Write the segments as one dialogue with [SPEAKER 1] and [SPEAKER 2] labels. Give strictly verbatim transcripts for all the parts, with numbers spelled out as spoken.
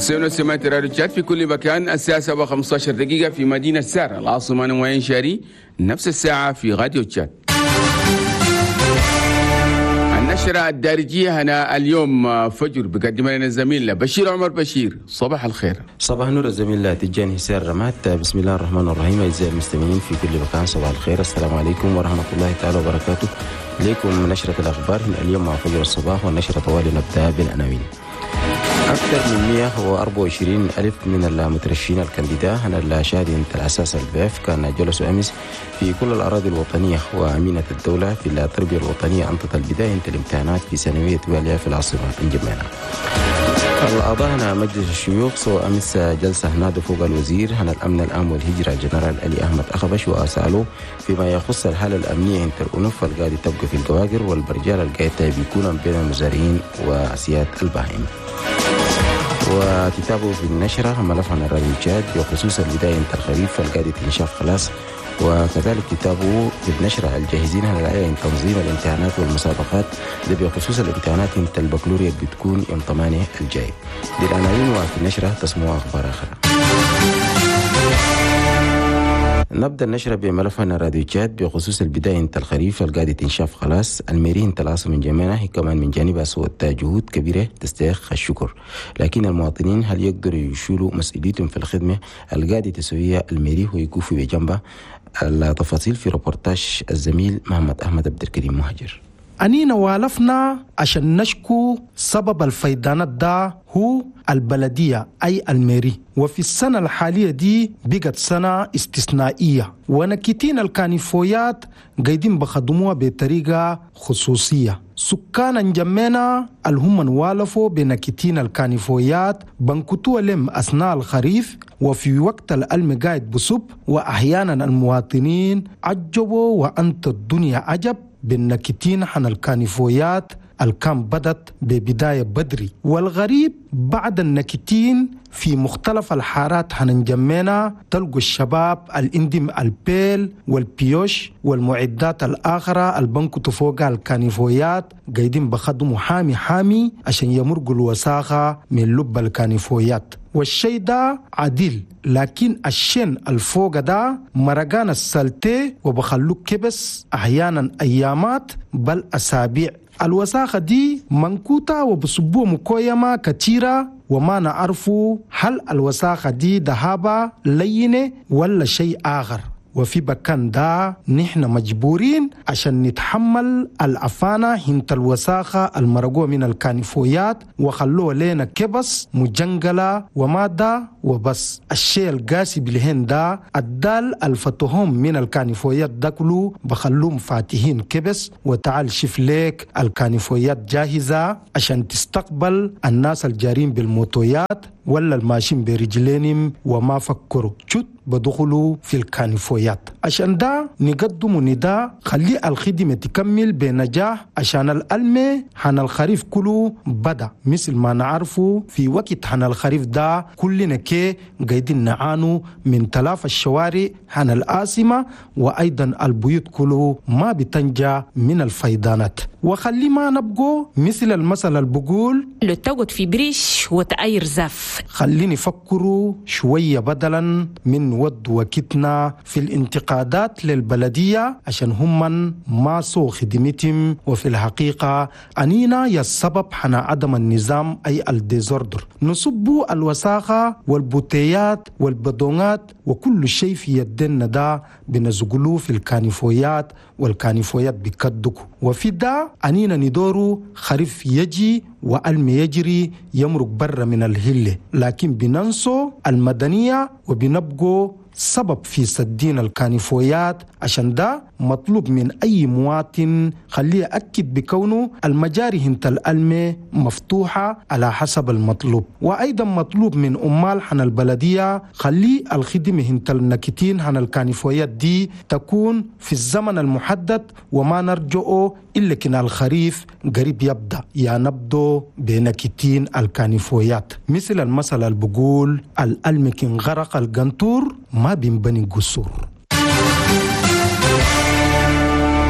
[SPEAKER 1] مستمعينا وسماعات راديو تشات في كل مكان. الساعة سبعة وخمسة عشر دقيقة في مدينة سارة العاصمة نوايا شاري، نفس الساعة في راديو تشات. النشرة الدارجية هنا اليوم فجر بقدم لنا الزميل بشير عمر بشير. صباح الخير.
[SPEAKER 2] صباح النور الزميل تجاني حسين رمات. بسم الله الرحمن الرحيم. أعزائي المستمعين في كل مكان، صباح الخير، السلام عليكم ورحمة الله تعالى وبركاته. لكم نشرة الأخبار من اليوم مع فجر الصباح، والنشرة طوال نبدأ بالعناوين. أكثر من مئة وأربعة وعشرين ألف من المترشحين الكانديدا هنا شهادة الأساس البيف كان جلسوا أمس في كل الأراضي الوطنية، وأمينة الدولة في التربية الوطنية أنطت البداية الامتحانات في ثانوية واليا في العاصمة انجمينا. الأعضاء هنا مجلس الشيوخ سو أمس جلسة نادوا فوق الوزير هنا الأمن العام والهجرة الجنرال علي أحمد أخبش، وأسألوا فيما يخص الحالة الأمنية انتر أنف القاعدة تبقى في القواقر والبرجال القاعدة بيكون بين المزارعين وأسياد البهائم. وكتابه في النشرة ملف عن الراديو تشات بخصوص البداية انت الخريف القاعدة تنشاف خلاص، وكذلك كتابه في النشرة الجاهزين على الآية تنظيم الامتحانات والمسابقات ده بخصوص الامتحانات انت البكالوريا بتكون يوم ثمانية الجاي. دي العناوين، وفي النشرة تسمعوا أخبار أخرى. نبدأ النشرة بملف عن الراديو تشات بخصوص البداية انت الخريف القاعدة تنشاف خلاص. الميري انت العاصمة من جميعنا هي كمان من جانبها سوت جهود كبيرة تستحق الشكر، لكن المواطنين هل يقدروا يشيلوا مسؤوليتهم في الخدمة القاعدة تسويها الميري ويقفوا بجنبها؟ التفاصيل في ريبورتاج الزميل محمد أحمد عبد الكريم مهاجر.
[SPEAKER 3] أنينا والفنا عشان نشكو سبب الفيضانات ده هو البلدية أي الميري، وفي السنة الحالية دي بقت سنة استثنائية، ونكتين الكانيفويات قايدين بخدموها بطريقة خصوصية. سكان جمينا الهم والفوا بنكتين الكانيفويات بنكتوا لهم أثناء الخريف وفي وقت الألم قاعد بصب، وأحيانا المواطنين عجبوا وأنت الدنيا عجب بالنكتين عن الكانيفويات الكام بدت ببداية بدري. والغريب بعد النكتين في مختلف الحارات هنجمينا تلقوا الشباب الاندم البيل والبيوش والمعدات الآخرة البنكتوا فوق الكانيفويات قايدين بخدموا حامي حامي عشان يمرقوا الوساخة من لب الكانيفويات. والشيء ده عديل، لكن الشين الفوق ده مرقان السلتي وبخلوك كبس أحيانا أيامات بل أسابيع. الوساخة دي منكوتة وبصبوه مكويمة كتيرة، وما نعرفوا هل الوساخة دي دهابة لينة ولا شيء آخر. وفي بكان ده نحن مجبورين عشان نتحمل العفانة هنت الوساخة المرقوة من الكانيفويات وخلوه لنا كبس مجنجلة وما ده وبس. الشيء القاسي بالهن ده الدال الفتهم من الكانيفويات ده كله بخلوهم فاتحين كبس. وتعال شوف ليك الكانيفويات جاهزة عشان تستقبل الناس الجارين بالموتويات ولا الماشين برجلينهم وما فكروا شت بدخلوا في الكانيفويات. عشان ده نقدم نداء خلي الخدمة تكمل بنجاح عشان الألمة عن الخريف كله بدأ. مثل ما نعرفوا في وقت عن الخريف ده كلنا كي قايدين نعانوا من تلاف الشوارع عن الآسمة، وأيضا البيوت كله ما بتنجى من الفيضانات. وخلي ما نبقوا مثل المثل البقول
[SPEAKER 4] لو تقعد في بريش وتأير زف.
[SPEAKER 3] خليني فكروا شوية بدلا من ود وكتنا في الانتقادات للبلدية عشان هم ما سو خدمتهم، وفي الحقيقة أنينا يا السبب حنا عدم النظام أي الديزوردر. نصبوا الوساخة والبوتيات والبدونات وكل شيء في يدنا ده بنزقلوه في الكانيفويات، والكانيفويات بكدكوا. وفي ده أنينا ندورو خريف يجي وألم يجري يمرق برا من الهلة، لكن بننسو المدنية وبنبقوا سبب في سدين الكانيفويات. عشان ده مطلوب من أي مواطن خليه أكد بكونه المجاري هنت الألمة مفتوحة على حسب المطلوب. وأيضا مطلوب من أمال حن البلدية خليه الخدمة هنت النكتين حن الكانيفويات دي تكون في الزمن المحدد، وما نرجعه إلا كنا الخريف قريب يبدأ يا نبدو بنكتين الكانيفويات. مثل المثل البقول الألمة كن غرق القنطور ما بينبني قصور.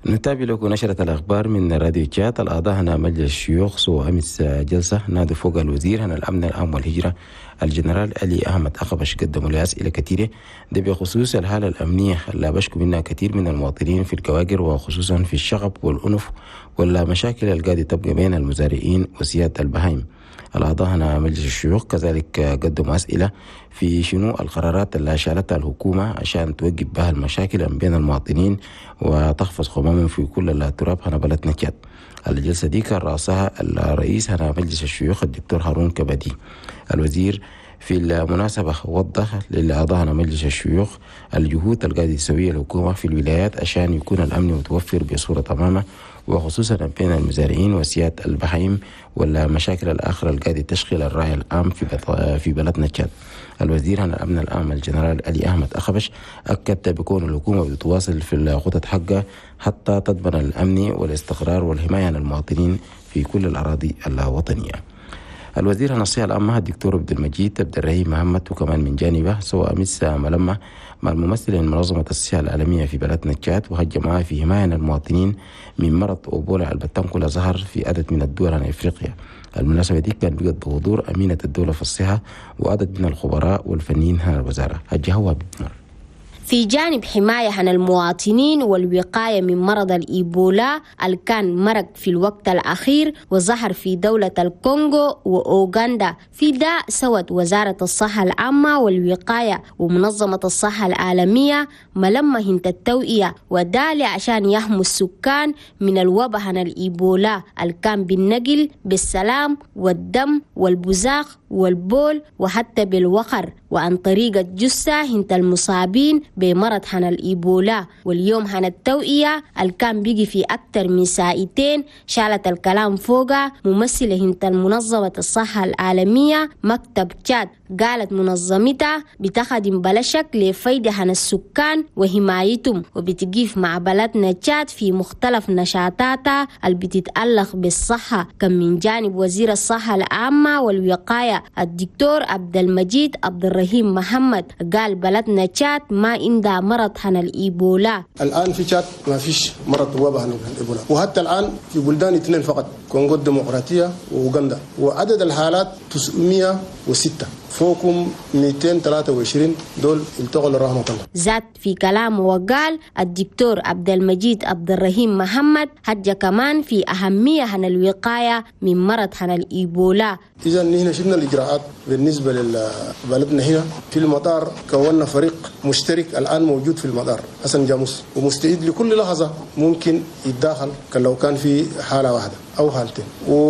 [SPEAKER 2] نتابع لكم نشرة الأخبار من راديو تشات. الأعضاء هنا مجلس الشيوخ سوى أمس جلسة نادوا فوق الوزير هنا الأمن العام والهجرة الجنرال علي أحمد أخبش قدموا له أسئلة كثيرة ده بخصوص الحالة الأمنية اللي بشكو منها كثير من المواطنين في الكواجر وخصوصا في الشغب والأنف والمشاكل اللي قاعدة تبقى بين المزارعين وسيادة البهايم. الأعضاء هنا مجلس الشيوخ كذلك قدموا أسئلة في شنو القرارات اللي شالتها الحكومة عشان توقف بها المشاكل بين المواطنين وتحفظ قمامهم في كل التراب هنا بلدنا تشاد. الجلسة دي كان رأسها الرئيس هنا مجلس الشيوخ الدكتور هارون كبدي. الوزير في المناسبة وضح للأعضاء هنا مجلس الشيوخ الجهود اللي قاعدة تسويها الحكومة في الولايات عشان يكون الأمن متوفر بصورة تمامة وخصوصا بين المزارعين وسيادة البهايم والمشاكل الآخرة اللي قاعدة تشغل الراعي العام في في بلدنا تشاد. الوزير هنا الأمن العام الجنرال علي أحمد أخبش أكد بكون الحكومة بتواصل في الخطط حقها حتى تضمن الأمن والاستقرار والحماية عن المواطنين في كل الأراضي الوطنية. الوزير هنا الصحة العامة الدكتور عبد المجيد عبد الرحيم محمد وكمان من جانبه سوى أمس ملمة مع الممثل لمنظمة الصحة العالمية في بلدنا تشاد وهجم معه في حماية المواطنين من مرض أوبولا البتنقل ظهر في عدد من الدول عن إفريقيا. المناسبة دي كان بقت بحضور أمينة الدولة في الصحة وعدد من الخبراء والفنيين هنا الوزارة. هجهوها بالمر.
[SPEAKER 5] في جانب حماية عن المواطنين والوقاية من مرض الإيبولا اللي كان مرض في الوقت الأخير وظهر في دولة الكونغو وأوغندا، في ده سوت وزارة الصحة العامة والوقاية ومنظمة الصحة العالمية ملمة هنت التوئية ودالي عشان يحموا السكان من الوباء عن الإيبولا اللي كان بالنقل بالسلام والدم والبزاق والبول وحتى بالوقر وعن طريق الجثة هنت المصابين بمرض حن الإيبولا. واليوم حن التوئية اللي كان بيجي في أكتر من ساعتين شالت الكلام فوقها ممثلة هنت المنظمة الصحة العالمية مكتب تشاد. قالت منظمتها بتخدم بلا شك لفايدة عن السكان وحمايتهم وبتقيف مع بلدنا تشاد في مختلف نشاطاتها اللي بتتعلق بالصحة. كان من جانب وزير الصحة العامة والوقاية الدكتور عبد المجيد عبد الرحيم محمد قال بلدنا تشاد ما عندها مرض عن الإيبولا.
[SPEAKER 6] الآن في تشاد ما فيش مرض وباء عن الإيبولا، وحتى الآن في بلدان اثنين فقط كونغو الديمقراطية وأوغندا، وعدد الحالات تسعمائة وستة فوقهم مئتين وثلاثة وعشرين دول التقوا لرحمة الله.
[SPEAKER 5] زاد في كلامه وقال الدكتور عبد المجيد عبد الرحيم محمد حجة كمان في أهمية عن الوقاية من مرض عن الإيبولا.
[SPEAKER 6] إذا نحن شفنا الإجراءات بالنسبة لبلدنا هنا في المطار، كونا فريق مشترك الآن موجود في المطار حسن جاموس ومستعد لكل لحظة ممكن يتداخل لو كان في حالة واحدة أو حالتين،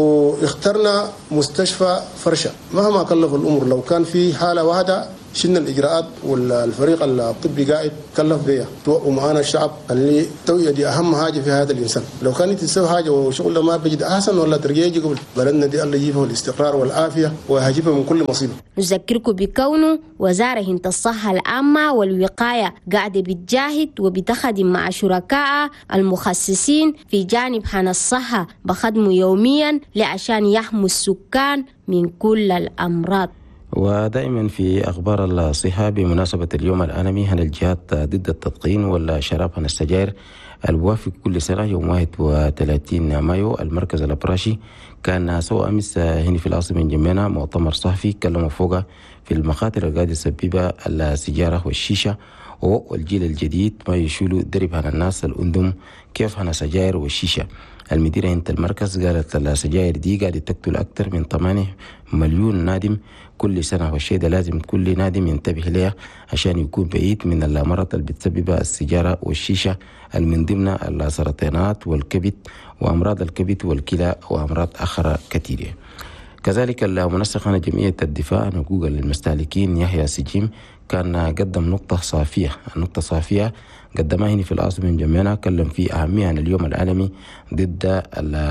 [SPEAKER 6] واخترنا مستشفى فرشة مهما كلف الأمور. لو كان في حالة واحدة شلنا الإجراءات والفريق الطبي قاعد كلف بيها توقوا معانا الشعب اللي التوعية دي أهم حاجة في هذا الإنسان. لو كانت تسوي حاجة وشغل ما بيجد أحسن ولا ترجع يجي قبل بلدنا دي الله يجيبها الاستقرار والعافية ويجيبها من كل مصيبة.
[SPEAKER 5] نذكركم بكونه وزارة هنت الصحة العامة والوقاية قاعدة بتجاهد وبتخدم مع شركاء المخصصين في جانب حان الصحة بخدمه يوميا لعشان يحموا السكان من كل الأمراض.
[SPEAKER 2] ودائما في أخبار الصحة بمناسبة اليوم العالمي عن الجهاد ضد التدخين والشراب عن السجائر الوافق كل سنة يوم واحد وثلاثين مايو، المركز الأبراشي كان سوى أمس هنا في العاصمة من جمينا مؤتمر صحفي كلموا فوقه في المخاطر اللي قاعد يسببها السيجارة والشيشة والجيل الجديد ما يشيلوا درب عن الناس الأندم كيف عن السجائر والشيشة. المديرة هنت المركز قالت السجائر دي قاعدة تقتل أكثر من ثمانية مليون نادم كل سنة، والشيء ده لازم كل نادم ينتبه ليه عشان يكون بعيد من الأمراض اللي بتسببها السيجارة والشيشة من ضمن السرطانات والكبد وأمراض الكبد والكلى وأمراض أخرى كثيرة. كذلك المنسق عن جمعية الدفاع عن حقوق المستهلكين يحيى سجيم كان قدم نقطة صافية. النقطة صافية قدمها هنا في العاصمة من جمينا كلم فيه أهمية عن اليوم العالمي ضد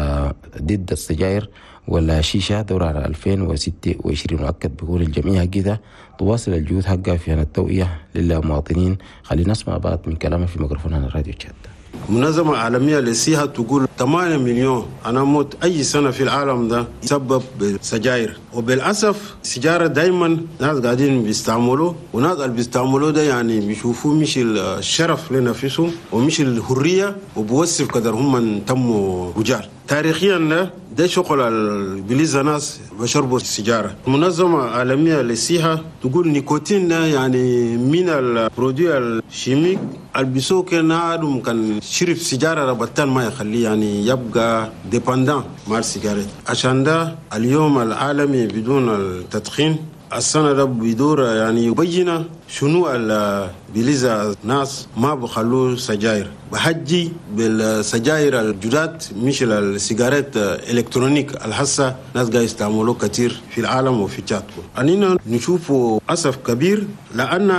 [SPEAKER 2] ضد السجائر والشيشة دورة على ألفين وستة وعشرين، وأكد بقول الجمعية كده تواصل الجهود حقها في التوعية للمواطنين. خلينا نسمع بعض من كلامه في ميكروفون الراديو تشات.
[SPEAKER 7] منظمة عالمية للصحة تقول ثمانية مليون أنا موت أي سنة في العالم ده يسبب بالسجاير. وبالأسف السجارة دايما ناس قاعدين بيستعملوا، وناس اللي بيستعملوا ده يعني بيشوفوا مش الشرف لنفسهم ومش الحرية، وبوصف قدر هم تموا رجال. تاريخيا ده, ده شغل البليز ناس بشربوا السيجارة. منظمة عالمية للصحة تقول نيكوتين ده يعني من البرودوي الشيميك البسوه كنا ممكن شرب سيجارة ربطان ما يخليه يعني يبقى ديبندان مع السيجارة. عشان ده اليوم العالمي بدون التدخين السنة ده بيدور يعني يبين شنو البليزة ناس ما بخلوا سجاير، بحجي بالسجاير الجداد مش السيجارات الكترونيك الحسة ناس قاعد يستعملوه كتير في العالم وفي تشاتكو. أننا نشوفه أسف كبير لأن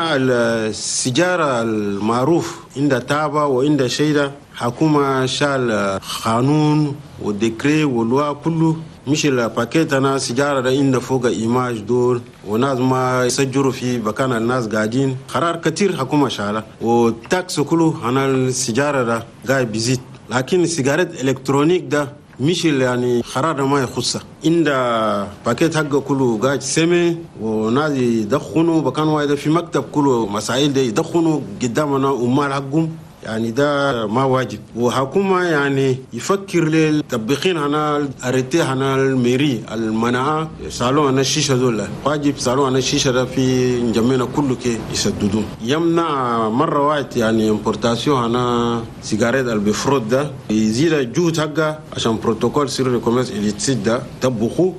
[SPEAKER 7] السيجارة المعروف عند تابة وعند شيء حكومة شال قانون والديكري واللواء كله، مش الباكيت أنا سيجارة ده عند فوق إيماج دور وناس ما يسجلوا في مكان الناس قاعدين. قرار كتير حكومة شالة والتاكس كله أنا السيجارة ده قاعد بيزيد، لكن السيجارات الإلكترونيك ده مش يعني قرار ما يخصه. عند باكيت حقه كله قاعد سمي وناس يدخنوا بكان واحد في مكتب كله مسائل ده يدخنوا قدامنا ومال حقهم، يعني ده ما واجب. وحكومة يعني يفكر للتطبيقين هنا أريتي هنا الميري المناعة سالوا عن الشيشة دول واجب، سالوا عن الشيشة ده في جميعنا كله كي يسددون. يمنع مرة واحد يعني امبورتاسيون هنا سيجارات البفرود ده يزيد الجهد حقه عشان بروتوكول سير الكوميرس اللي تسد ده تطبقوه.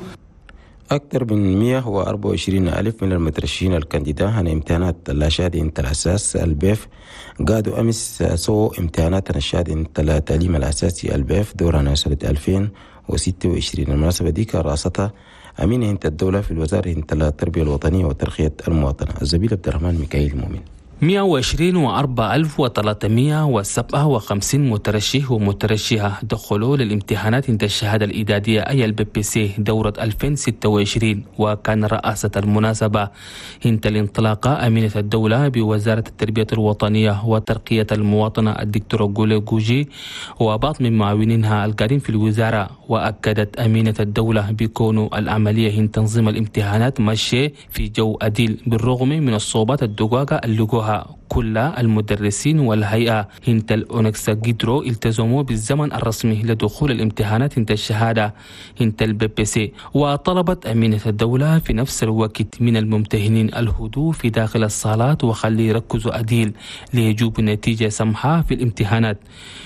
[SPEAKER 2] أكثر من مئة وأربعة وعشرين ألف من المترشحين الكانديدا عن امتحانات الشهادة الأساس البيف قادوا أمس سووا امتحانات الشهادة التعليم الأساسي البيف دورنا سنة ألفين وستة وعشرين. المناسبة دي كان رأستها أمين هيئة الدولة في الوزارة التربية الوطنية وترقية المواطنة الزميل عبد الرحمن ميكائيل مؤمن.
[SPEAKER 8] مئة وعشرين وأربعة آلاف وثلاثمئة وسبعة وخمسين مترشح ومترشحة دخلوا للامتحانات عند الشهادة الإعدادية أي البي بي سي دورة ألفين وستة وعشرين. وكان رئاسة المناسبة عند الانطلاقة أمينة الدولة بوزارة التربية الوطنية وترقية المواطنة الدكتورة جولي جوجي وبعض من معاونينها القادمين في الوزارة. وأكدت أمينة الدولة بكون العملية عند تنظيم الامتحانات ماشية في جو أديل بالرغم من الصعوبات الدقاقة اللي لقوها. كل المدرسين والهيئة هنت الأونكسا قدروا التزموا بالزمن الرسمي لدخول الامتحانات هنت الشهادة هنت البي بي سي. وطلبت أمينة الدولة في نفس الوقت من الممتهنين الهدوء في داخل الصالات وخلي يركزوا أديل ليجوب نتيجة سمحة في الامتحانات.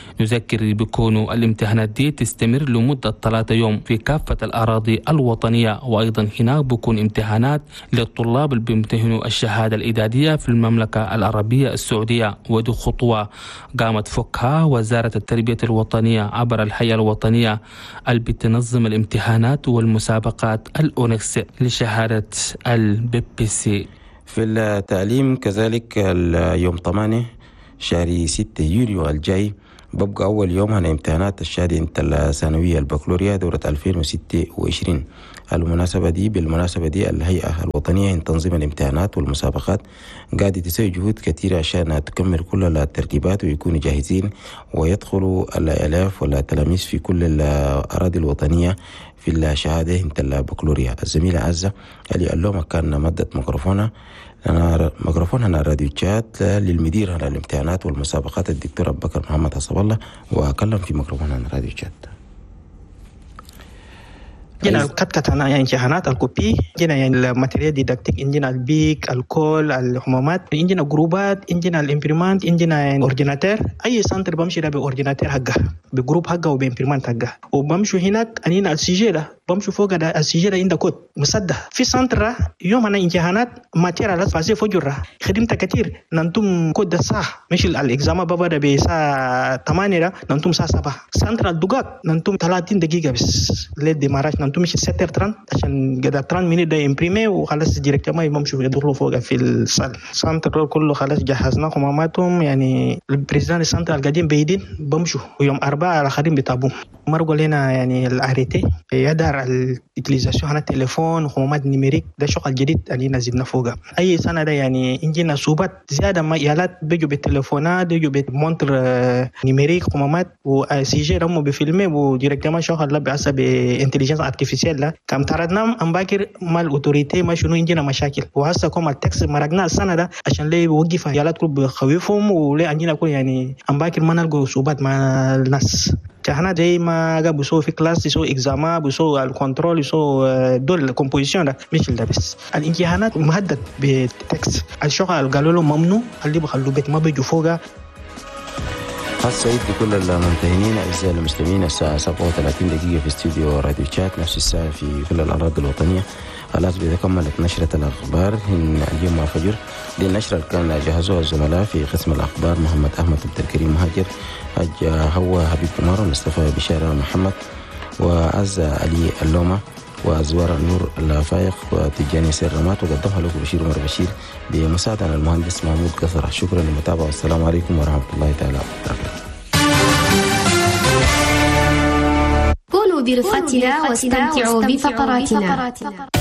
[SPEAKER 8] نذكر بكون الامتحانات دي تستمر لمدة ثلاثة يوم في كافة الأراضي الوطنية. وأيضا هناك بكون امتحانات للطلاب اللي بيمتهنوا الشهادة الإعدادية في المملكة العربية السعودية. ودي خطوة قامت فكها وزارة التربية الوطنية عبر الهيئة الوطنية اللي بتنظم الامتحانات والمسابقات الأونكس لشهادة البي بي سي.
[SPEAKER 2] في التعليم كذلك اليوم ثمانية شهر ستة يوليو الجاي ببقى أول يوم عن امتحانات الشهادة الثانوية البكالوريا دورة ألفين وستة وعشرين. المناسبة دي بالمناسبة دي الهيئة الوطنية لتنظيم الامتحانات والمسابقات قاعدة تسوي جهود كثيرة عشان تكمل كل الترتيبات ويكونوا جاهزين ويدخلوا الآلاف والتلاميذ في كل الأراضي الوطنية في الشهادة البكالوريا. الزميلة عزة اللي قال لهم كان مدة ميكروفونها أنا ميكروفون هنا راديو تشات للمدير على الامتحانات والمسابقات الدكتور أبو بكر محمد حسب الله وأكلم في ميكروفون هنا راديو تشات.
[SPEAKER 9] جينا كتكت أنا يعني امتحانات الكوبي جينا يعني الماتيريال ديداكتيك إنجينا البيك الكول الحمامات إنجينا جروبات إنجينا الإمبريمانت إنجينا يعني أورديناتير أي سنتر بمشي ده بأورديناتير حقه بجروب حقه وبإمبريمانت حقه وبمشي هناك أنينا السجل بمشي فوق ده السجل عند كود مسدة في سنتر يوم أنا امتحانات ماتيريال فازي فجرة خدمت كتير ننتم كود ده صح مش الإكزام بابا ده بساعة ثمانية ننتم ساعة سبعة سنتر الدقات ننتم ثلاثين دقيقة بس لين دمارش ننتم مش ستة تران عشان قدر تران مني ده إمبريمي وخلاص ديركت ما يمشوا يدخلوا فوق في الصال سنتر كله خلاص جهزنا خماماتهم يعني البريزيدان السنتر القديم بيدين بمشوا ويوم أربعة الآخرين بتابون مرقوا لنا يعني الأريتي يدار حوار الاتليزاسيون هنا التليفون وخمومات نيميريك ده شغل جديد اللي زدنا فوقها. اي سنه ده يعني انجينا صوبات زياده ما يالات بيجوا بالتليفونات بيجوا بمونتر نيميريك خمومات وسي جي هم بفيلمي وديريكتومون شغل لا بحسب انتليجنس ارتفيسيال لا كم تردنا ام باكر مال اوتوريتي ما شنو انجينا مشاكل وهسه كم التكس مرقنا السنه ده عشان ليه بوقف يالات كل بخوفهم وليه عندنا كل يعني ام باكر ما نلقوا صوبات مع الناس. احنا زي ما قبل بيسووا في كلاس يسووا اكزاما بيسووا الكنترول يسووا دول الكومبوزيشن ده مش ده بس. الامتحانات مهدد بتكست الشغل قالوا له ممنوع اللي بخلوا بيت ما بيجوا فوقها.
[SPEAKER 2] السعيد لكل الممتهنين أعزائي المسلمين. الساعة سبعة وثلاثين دقيقة في استوديو راديو تشات، نفس الساعة في كل الأراضي الوطنية. خلاص بتكملت نشرة الأخبار اليوم مع فجر. دي النشرة كان جهزوها الزملاء في قسم الأخبار محمد أحمد عبد الكريم مهاجر، حج هو حبيب عمر ومصطفى بشارة محمد وعز علي اللومة وزوار النور الفايق وتجاني سير رمات، وقدمها لكم بشير عمر بشير بمساعدة المهندس محمود قصر. شكرا للمتابعة والسلام عليكم ورحمة الله تعالى وبركاته.
[SPEAKER 5] كونوا برفقتنا واستمتعوا بفقراتنا.